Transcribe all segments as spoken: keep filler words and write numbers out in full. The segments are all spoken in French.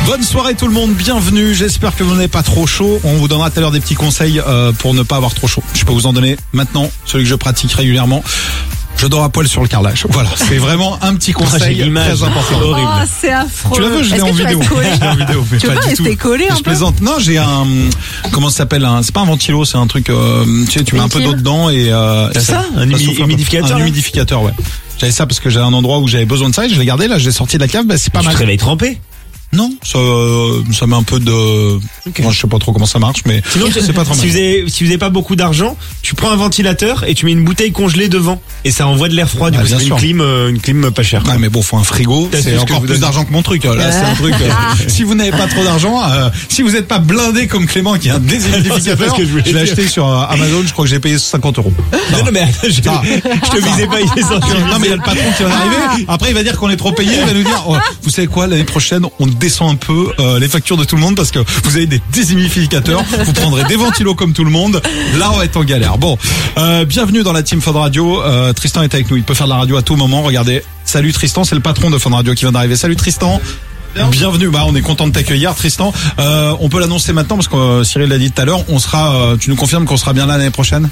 Bonne soirée tout le monde, bienvenue. J'espère que vous n'avez pas trop chaud. On vous donnera tout à l'heure des petits conseils euh, pour ne pas avoir trop chaud. Je peux vous en donner maintenant, celui que je pratique régulièrement. Je dors à poil sur le carrelage. Voilà, c'est vraiment un petit conseil oh, très important. Oh, c'est affreux. Tu la veux, je l'ai en vidéo. Je l'ai en vidéo, mais tu pas veux pas du tout. rester collé un je peu plaisante. Non, j'ai un comment ça s'appelle un c'est pas un ventilo, c'est un truc euh, tu sais, tu mets un peu d'eau dedans et euh, T'as ça, ça un humidificateur. Un humidificateur, ouais. J'avais ça parce que j'avais un endroit où j'avais besoin de ça et je l'ai gardé là, je l'ai sorti de la cave, bah c'est pas tu mal. Tu te réveilles trempé? Non, ça, ça met un peu de. Okay. Moi, je sais pas trop comment ça marche, mais sinon, c'est pas trop mal. Si vous avez, si vous avez pas beaucoup d'argent, tu prends un ventilateur et tu mets une bouteille congelée devant et ça envoie de l'air froid. Du ah, coup, c'est une clim, euh, une clim pas chère. Ouais, mais bon, faut un frigo. C'est encore plus d'argent que mon truc. Là, c'est un truc. Euh, si vous n'avez pas trop d'argent, euh, si vous n'êtes pas blindé comme Clément qui a un déshumidificateur, je, je l'ai acheté sur euh, Amazon. Je crois que j'ai payé cinquante euros. Non, non, mais je, je te visais pas. Il est non, mais il y a le patron qui va arriver. Après, il va dire qu'on est trop payé. Il va nous dire, oh, vous savez quoi, l'année prochaine, on descend un peu. Euh, les factures de tout le monde parce que vous avez des déshumidificateurs, vous prendrez des ventilos comme tout le monde. Là, on va être en galère. Bon, euh, bienvenue dans la team Fun Radio. Euh, Tristan est avec nous. Il peut faire de la radio à tout moment. Regardez. Salut Tristan, c'est le patron de Fun Radio qui vient d'arriver. Salut Tristan. Bienvenue, bah on est content de t'accueillir Tristan. Euh, on peut l'annoncer maintenant parce que euh, Cyril l'a dit tout à l'heure, on sera euh, tu nous confirmes qu'on sera bien là l'année prochaine?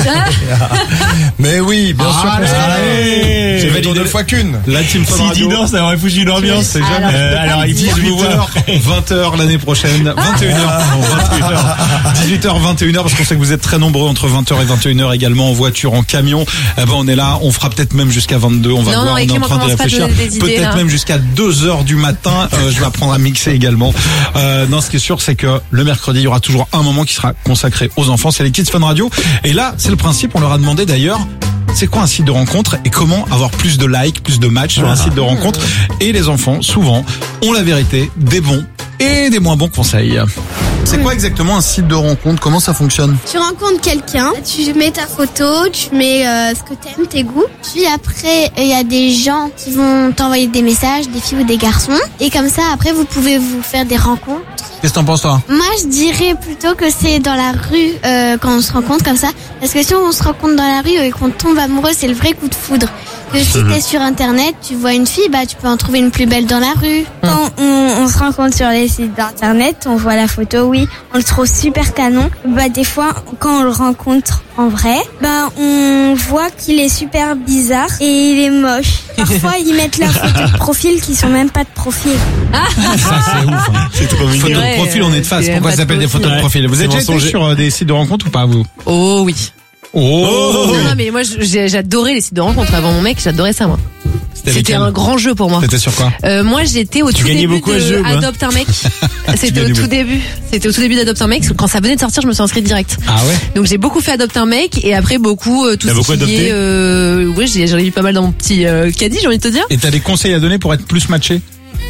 Mais oui, bien sûr qu'on sera là. J'ai validé deux fois qu'une. La team Fun Radio. Si dis non, ça aurait foutu une ambiance, c'est jamais. Euh, alors il dix-huit heures, vingt heures l'année prochaine, vingt et une heures, dix-huit heures, vingt et une heures parce qu'on sait que vous êtes très nombreux entre vingt heures et vingt et une heures également en voiture, en camion. Eh ben on est là, on fera peut-être même jusqu'à vingt-deux, on va non, voir, non, on est en train de réfléchir. Peut-être même jusqu'à deux heures du matin. Euh, je vais apprendre à mixer également. Euh, non, ce qui est sûr, c'est que le mercredi, il y aura toujours un moment qui sera consacré aux enfants. C'est les Kids Fun Radio. Et là, c'est le principe. On leur a demandé d'ailleurs, c'est quoi un site de rencontre et comment avoir plus de likes, plus de matchs sur un site de rencontre. Et les enfants, souvent, ont la vérité, des bons et des moins bons conseils. C'est quoi exactement un site de rencontre? Comment ça fonctionne? Tu rencontres quelqu'un, tu mets ta photo, tu mets euh, ce que t'aimes, tes goûts. Puis après, il y a des gens qui vont t'envoyer des messages, des filles ou des garçons. Et comme ça, après, vous pouvez vous faire des rencontres. Qu'est-ce que t'en penses toi? Moi, je dirais plutôt que c'est dans la rue euh, quand on se rencontre comme ça. Parce que si on se rencontre dans la rue et qu'on tombe amoureux, c'est le vrai coup de foudre. Que si t'es sur internet, tu vois une fille, bah tu peux en trouver une plus belle dans la rue. Quand on, on se rencontre sur les sites d'internet, on voit la photo, oui, on le trouve super canon. Bah des fois, quand on le rencontre en vrai, bah on voit qu'il est super bizarre et il est moche. Parfois, ils mettent leurs photos de profil qui sont même pas de profil. Ça c'est ouf. Hein. C'est trop mignon. Photos de profil, on est de face. Pourquoi ça s'appelle des photos de profil? Vous êtes déjà été sur euh, des sites de rencontres ou pas vous? Oh oui. Oh, oh oui. Non mais moi j'adorais les sites de rencontres avant mon mec, j'adorais ça moi. C'était, C'était un grand jeu pour moi. T'étais sur quoi? euh, Moi j'étais au tu tout début beaucoup de jeu, Adopte un mec. C'était au tout beaucoup. début. C'était au tout début d'Adopte un mec. Quand ça venait de sortir, je me suis inscrite direct. Ah ouais. Donc j'ai beaucoup fait Adopte un mec et après beaucoup euh, tout t'as ce beaucoup qui adopté est. Euh, ouais, j'ai, j'en ai eu pas mal dans mon petit euh, caddie, j'ai envie de te dire. Et t'as des conseils à donner pour être plus matché?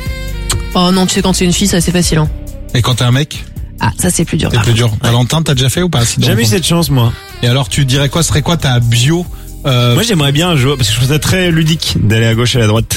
Oh non, tu sais quand c'est une fille, ça c'est facile. Hein. Et quand t'es un mec? Ah, ça c'est plus dur. C'est plus dur. Ouais. Valentin, t'as déjà fait ou pas? Jamais eu cette chance moi. Et alors tu dirais quoi? Ce serait quoi ta bio? Euh... Moi j'aimerais bien un jeu parce que je trouve ça très ludique d'aller à gauche et à droite.